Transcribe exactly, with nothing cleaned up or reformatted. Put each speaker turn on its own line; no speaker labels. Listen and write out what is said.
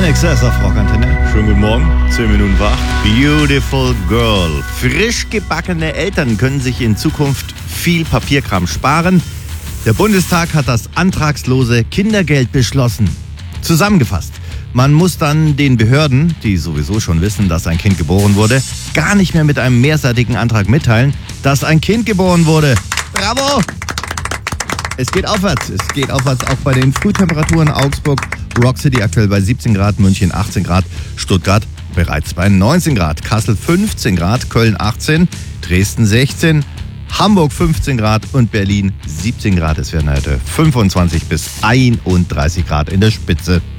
Exzess auf Rockantenne. Schönen guten Morgen, zehn Minuten wach. Beautiful Girl. Frisch gebackene Eltern können sich in Zukunft viel Papierkram sparen. Der Bundestag hat das antragslose Kindergeld beschlossen. Zusammengefasst: Man muss dann den Behörden, die sowieso schon wissen, dass ein Kind geboren wurde, gar nicht mehr mit einem mehrseitigen Antrag mitteilen, dass ein Kind geboren wurde. Bravo! Es geht aufwärts. Es geht aufwärts auch bei den Frühtemperaturen. Augsburg, Rock City aktuell bei siebzehn Grad, München achtzehn Grad, Stuttgart bereits bei neunzehn Grad, Kassel fünfzehn Grad, Köln achtzehn, Dresden sechzehn, Hamburg fünfzehn Grad und Berlin siebzehn Grad. Es werden heute fünfundzwanzig bis einunddreißig Grad in der Spitze.